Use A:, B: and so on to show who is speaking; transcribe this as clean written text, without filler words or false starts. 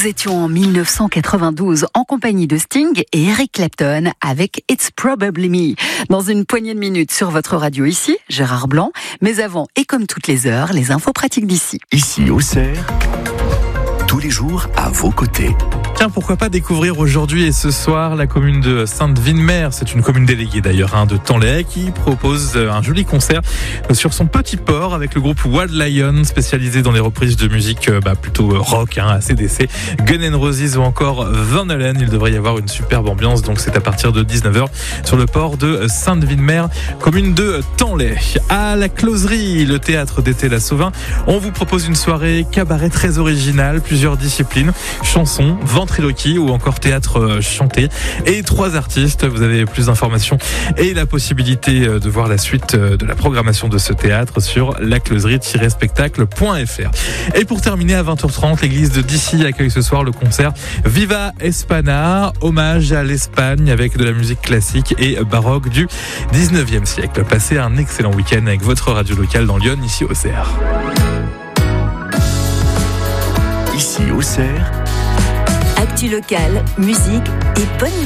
A: Nous étions en 1992 en compagnie de Sting et Eric Clapton avec It's Probably Me. Dans une poignée de minutes sur votre radio ici, Gérard Blanc. Mais avant, et comme toutes les heures, les infos pratiques d'ici.
B: Ici, Auxerre, tous les jours à vos côtés.
C: Tiens, pourquoi pas découvrir aujourd'hui et ce soir la commune de Sainte-Vinemer. C'est une commune déléguée d'ailleurs de Tanlay qui propose un joli concert sur son petit port avec le groupe Wild Lion spécialisé dans les reprises de musique plutôt rock, AC/DC, Guns N' Roses ou encore Van Halen. Il devrait y avoir une superbe ambiance, donc c'est à partir de 19h sur le port de Sainte-Vinemer, commune de Tanlay. À la Closerie, le théâtre d'été La Sauvin, on vous propose une soirée cabaret très originale, plusieurs disciplines, chansons, ventriloquie ou encore théâtre chanté et 3 artistes. Vous avez plus d'informations et la possibilité de voir la suite de la programmation de ce théâtre sur lacloserie-spectacle.fr. Et pour terminer à 20h30, l'église de Dissy accueille ce soir le concert Viva Espana, hommage à l'Espagne avec de la musique classique et baroque du 19e siècle. Passez un excellent week-end avec votre radio locale dans Lyon, ici Auxerre.
B: Ici Auxerre,
D: actu locale, musique et bonne